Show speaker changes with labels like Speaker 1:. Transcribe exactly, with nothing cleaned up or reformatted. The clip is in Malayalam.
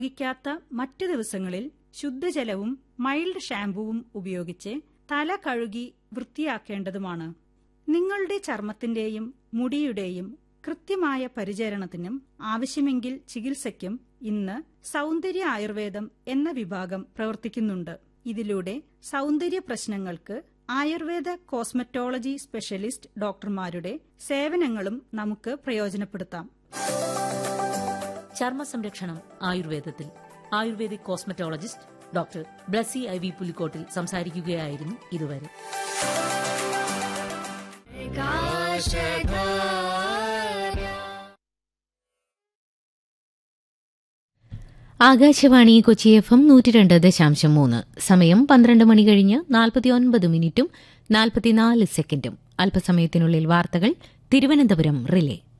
Speaker 1: ഉപയോഗിക്കാത്ത മറ്റു ദിവസങ്ങളിൽ ശുദ്ധജലവും മൈൽഡ് ഷാംപൂവും ഉപയോഗിച്ച് തല കഴുകി വൃത്തിയാക്കേണ്ടതുമാണ്. നിങ്ങളുടെ ചർമ്മത്തിന്റെയും മുടിയുടെയും കൃത്യമായ പരിചരണത്തിനും ആവശ്യമെങ്കിൽ ചികിത്സയ്ക്കും ഇന്ന് സൗന്ദര്യ ആയുർവേദം എന്ന വിഭാഗം പ്രവർത്തിക്കുന്നുണ്ട്. ഇതിലൂടെ സൗന്ദര്യ പ്രശ്നങ്ങൾക്ക് ആയുർവേദ കോസ്മെറ്റോളജി സ്പെഷ്യലിസ്റ്റ് ഡോക്ടർമാരുടെ സേവനങ്ങളും നമുക്ക് പ്രയോജനപ്പെടുത്താം.
Speaker 2: ചർമ്മ സംരക്ഷണം ആയുർവേദത്തിൽ ayurvedic cosmetologist doctor Blessy I V Pulikkottil സംസാരിക്കുകയായിരുന്നു ഇതുവരെ.
Speaker 3: ആകാശവാണി കൊച്ചി എഫ് എം നൂറ്റി രണ്ട് ദശാംശം മൂന്ന്. സമയം പന്ത്രണ്ട് മണി കഴിഞ്ഞ് നാൽപ്പത്തിയൊൻപത് മിനിറ്റും നാൽപ്പത്തിനാല് സെക്കൻഡും. അല്പസമയത്തിനുള്ളിൽ വാർത്തകൾ തിരുവനന്തപുരം റിലേ.